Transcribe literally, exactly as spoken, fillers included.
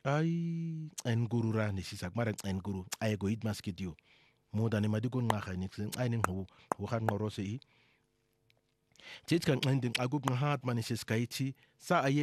Ay, enkulu rani sisakumara enkulu ayego it maskidio. Muda ni madiko ngaha ni ayning hu hu kan ngorose i. Tits kan ending aguk ngahat manisis kaiti sa